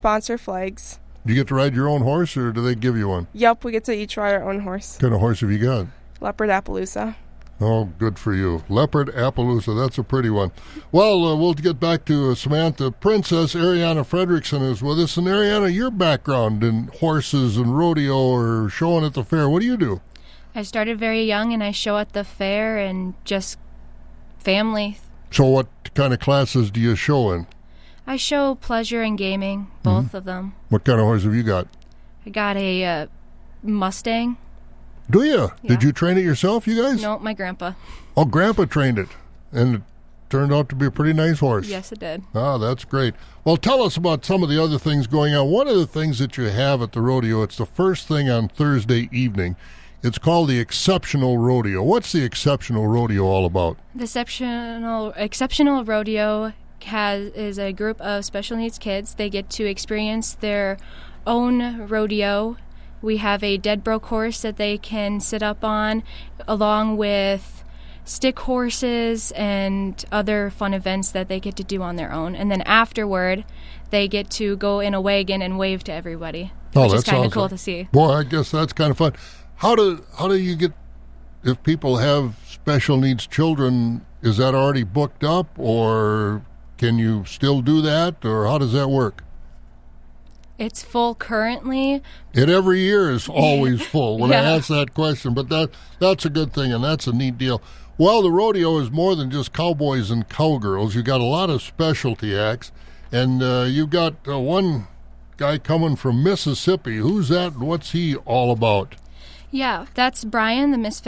sponsor flags. Do you get to ride your own horse, or do they give you one? Yep, we get to each ride our own horse. What kind of horse have you got? Leopard Appaloosa. Oh, good for you. Leopard Appaloosa, that's a pretty one. Well, we'll get back to Samantha. Princess Ariana Fredrickson is with us. And Ariana, your background in horses and rodeo or showing at the fair, what do you do? I started very young, and I show at the fair and just family. So what kind of classes do you show in? I show pleasure and gaming, both of them. What kind of horse have you got? I got a Mustang. Do you? Yeah. Did you train it yourself, you guys? No, my grandpa. Oh, Grandpa trained it, and it turned out to be a pretty nice horse. Yes, it did. Ah, that's great. Well, tell us about some of the other things going on. One of the things that you have at the rodeo, it's the first thing on Thursday evening. It's called the Exceptional Rodeo. What's the Exceptional Rodeo all about? The Exceptional Rodeo is a group of special needs kids. They get to experience their own rodeo. We have a dead broke horse that they can sit up on, along with stick horses and other fun events that they get to do on their own. And then afterward, they get to go in a wagon and wave to everybody, which is kind of cool to see. Boy, I guess that's kind of fun. How do you get, if people have special needs children, is that already booked up, or can you still do that, or how does that work? It's full currently. It every year is always full when Yeah. I ask that question, but that's a good thing, and that's a neat deal. Well, the rodeo is more than just cowboys and cowgirls. You got a lot of specialty acts, and you got one guy coming from Mississippi. Who's that, and what's he all about? Yeah, that's Brian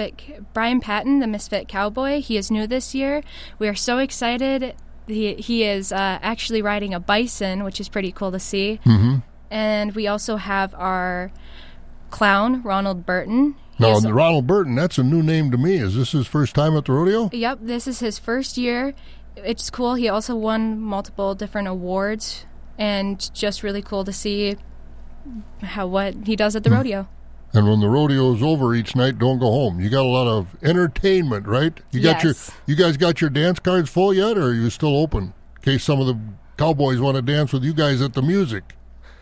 Patton, the Misfit Cowboy. He is new this year. We are so excited. He is actually riding a bison, which is pretty cool to see. Mm-hmm. And we also have our clown, Ronald Burton. Now, Ronald Burton, that's a new name to me. Is this his first time at the rodeo? Yep, this is his first year. It's cool. He also won multiple different awards, and just really cool to see what he does at the rodeo. And when the rodeo is over each night, don't go home. You got a lot of entertainment, right? You guys got your dance cards full yet, or are you still open in case some of the cowboys want to dance with you guys at the music?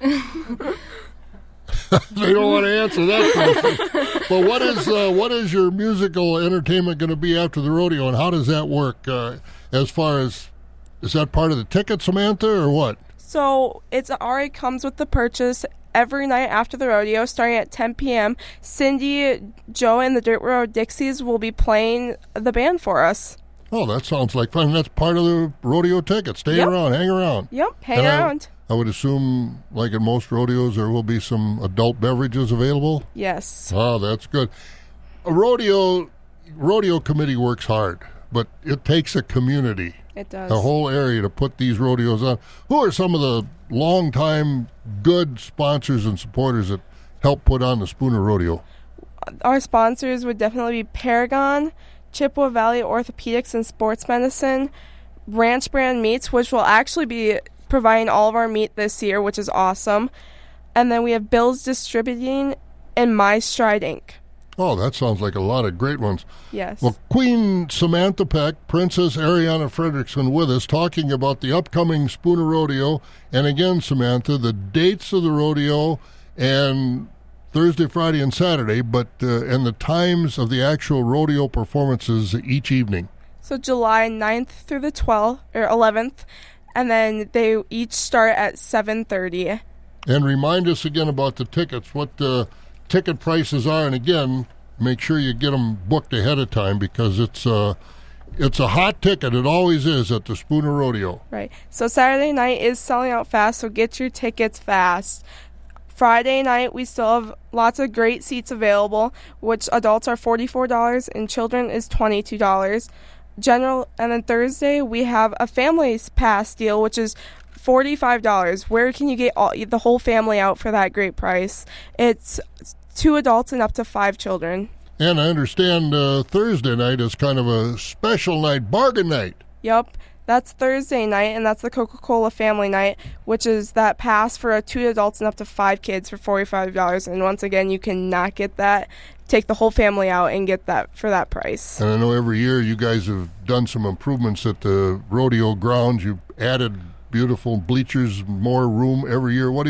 They don't want to answer that question. But what is your musical entertainment going to be after the rodeo, and how does that work? As far as, is that part of the ticket, Samantha, or what? So it already comes with the purchase. Every night after the rodeo, starting at 10 p.m., Cindy, Joe, and the Dirt Road Dixies will be playing the band for us. Oh, that sounds like fun. That's part of the rodeo ticket. Stay around, hang around. Yep, hang around. I would assume, like in most rodeos, there will be some adult beverages available? Yes. Oh, that's good. A rodeo committee works hard, but it takes a community. It does. The whole area to put these rodeos on. Who are some of the long-time good sponsors and supporters that help put on the Spooner Rodeo? Our sponsors would definitely be Paragon, Chippewa Valley Orthopedics and Sports Medicine, Ranch Brand Meats, which will actually be providing all of our meat this year, which is awesome. And then we have Bill's Distributing and My Stride Inc. Oh, that sounds like a lot of great ones. Yes. Well, Queen Samantha Peck, Princess Ariana Fredrickson with us, talking about the upcoming Spooner Rodeo. And again, Samantha, the dates of the rodeo and Thursday, Friday, and Saturday, but and the times of the actual rodeo performances each evening. So July 9th through the 12th, or 11th, and then they each start at 7:30. And remind us again about the tickets, what the ticket prices are, and again, make sure you get them booked ahead of time because it's a hot ticket. It always is at the Spooner Rodeo. Right. So Saturday night is selling out fast, so get your tickets fast. Friday night, we still have lots of great seats available, which adults are $44 and children is $22. And then Thursday, we have a family's pass deal, which is $45. Where can you get the whole family out for that great price? It's 2 adults and up to 5 children. And I understand Thursday night is kind of a special night, bargain night. Yep. That's Thursday night, and that's the Coca-Cola Family Night, which is that pass for 2 adults and up to 5 kids for $45. And once again, you cannot get that. Take the whole family out and get that for that price. And I know every year you guys have done some improvements at the rodeo grounds. You've added beautiful bleachers, more room every year. What do